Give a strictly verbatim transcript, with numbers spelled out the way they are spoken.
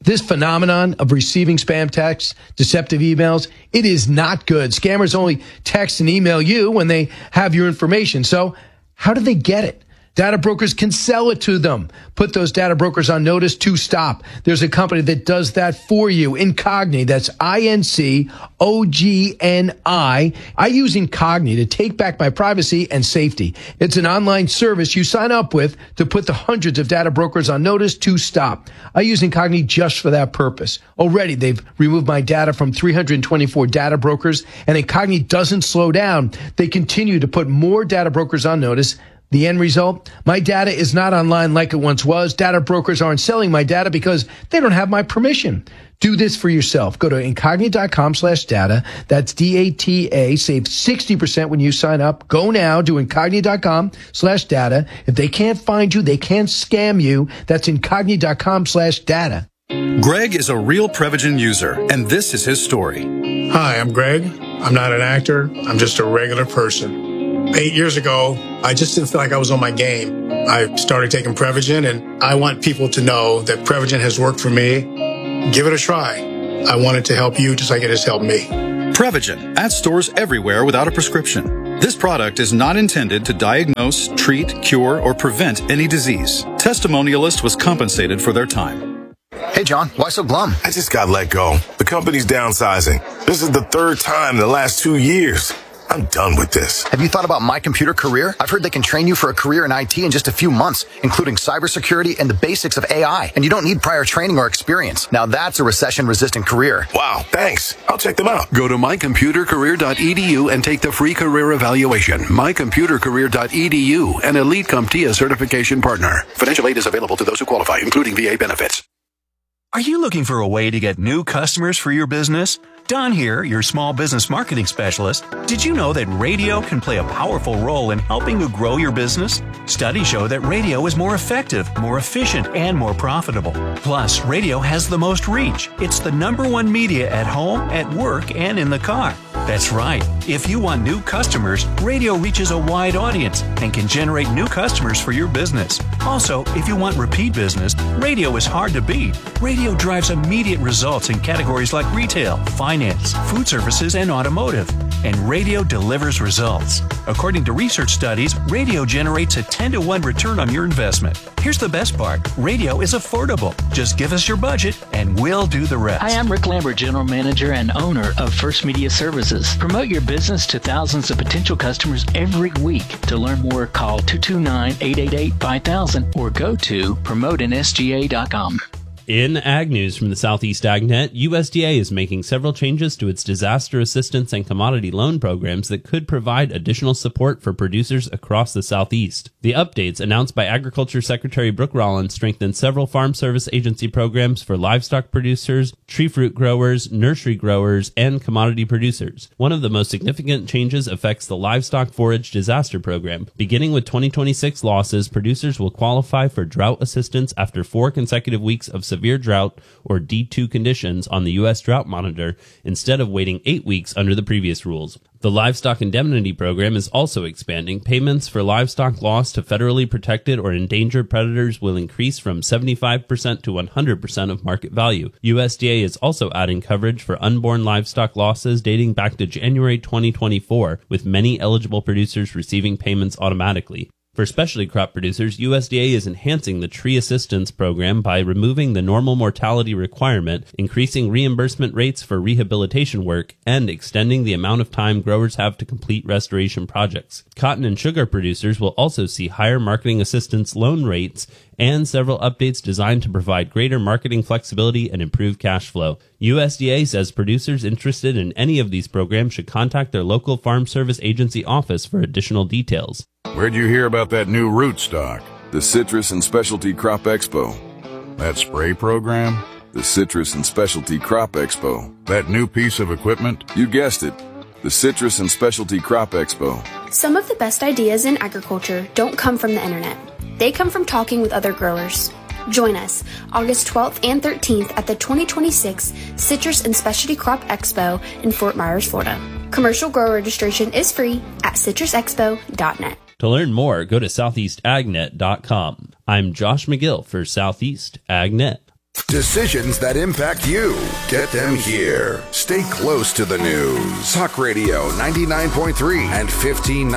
This phenomenon of receiving spam texts, deceptive emails, it is not good. Scammers only text and email you when they have your information. So how do they get it? Data brokers can sell it to them. Put those data brokers on notice to stop. There's a company that does that for you. Incogni, that's I N C O G N I. I use Incogni to take back my privacy and safety. It's an online service you sign up with to put the hundreds of data brokers on notice to stop. I use Incogni just for that purpose. Already, they've removed my data from three hundred twenty-four data brokers, and Incogni doesn't slow down. They continue to put more data brokers on notice. The end result, my data is not online like it once was. Data brokers aren't selling my data because they don't have my permission. Do this for yourself. Go to Incogni.com slash data. That's D A T A. Save sixty percent when you sign up. Go now to Incogni.com slash data. If they can't find you, they can't scam you. That's Incogni.com slash data. Greg is a real Prevagen user, and this is his story. Hi, I'm Greg. I'm not an actor. I'm just a regular person. Eight years ago, I just didn't feel like I was on my game. I started taking Prevagen, and I want people to know that Prevagen has worked for me. Give it a try. I want it to help you just like it has helped me. Prevagen, at stores everywhere without a prescription. This product is not intended to diagnose, treat, cure, or prevent any disease. Testimonialist was compensated for their time. Hey, John, why so glum? I just got let go. The company's downsizing. This is the third time in the last two years. I'm done with this. Have you thought about My Computer Career? I've heard they can train you for a career in I T in just a few months, including cybersecurity and the basics of A I. And you don't need prior training or experience. Now that's a recession-resistant career. Wow, thanks. I'll check them out. Go to my computer career dot e d u and take the free career evaluation. my computer career dot e d u, an Elite CompTIA certification partner. Financial aid is available to those who qualify, including V A benefits. Are you looking for a way to get new customers for your business? Don here, your small business marketing specialist. Did you know that radio can play a powerful role in helping you grow your business? Studies show that radio is more effective, more efficient, and more profitable. Plus, radio has the most reach. It's the number one media at home, at work, and in the car. That's right. If you want new customers, radio reaches a wide audience and can generate new customers for your business. Also, if you want repeat business, radio is hard to beat. Radio drives immediate results in categories like retail, finance, food services, and automotive. And radio delivers results. According to research studies, radio generates a ten to one return on your investment. Here's the best part. Radio is affordable. Just give us your budget and we'll do the rest. Hi, I'm Rick Lambert, General Manager and owner of First Media Services. Promote your business to thousands of potential customers every week. To learn more, call two two nine, eight eight eight, five thousand or go to promote n s g a dot com. In Ag News from the Southeast AgNet, U S D A is making several changes to its disaster assistance and commodity loan programs that could provide additional support for producers across the Southeast. The updates announced by Agriculture Secretary Brooke Rollins strengthen several Farm Service Agency programs for livestock producers, tree fruit growers, nursery growers, and commodity producers. One of the most significant changes affects the Livestock Forage Disaster Program. Beginning with twenty twenty-six losses, producers will qualify for drought assistance after four consecutive weeks of severe drought or D two conditions on the U S Drought Monitor instead of waiting eight weeks under the previous rules. The Livestock Indemnity Program is also expanding. Payments for livestock lost to federally protected or endangered predators will increase from seventy-five percent to one hundred percent of market value. U S D A is also adding coverage for unborn livestock losses dating back to January twenty twenty-four, with many eligible producers receiving payments automatically. For specialty crop producers, U S D A is enhancing the tree assistance program by removing the normal mortality requirement, increasing reimbursement rates for rehabilitation work, and extending the amount of time growers have to complete restoration projects. Cotton and sugar producers will also see higher marketing assistance loan rates and several updates designed to provide greater marketing flexibility and improve cash flow. U S D A says producers interested in any of these programs should contact their local Farm Service Agency office for additional details. Where'd you hear about that new rootstock? The Citrus and Specialty Crop Expo. That spray program? The Citrus and Specialty Crop Expo. That new piece of equipment? You guessed it. The Citrus and Specialty Crop Expo. Some of the best ideas in agriculture don't come from the internet. They come from talking with other growers. Join us August twelfth and thirteenth at the twenty twenty-six Citrus and Specialty Crop Expo in Fort Myers, Florida. Commercial grower registration is free at citrus expo dot net. To learn more, go to southeast ag net dot com. I'm Josh McGill for Southeast AgNet. Decisions that impact you. Get them here. Stay close to the news. Talk Radio ninety-nine point three and fifteen ninety.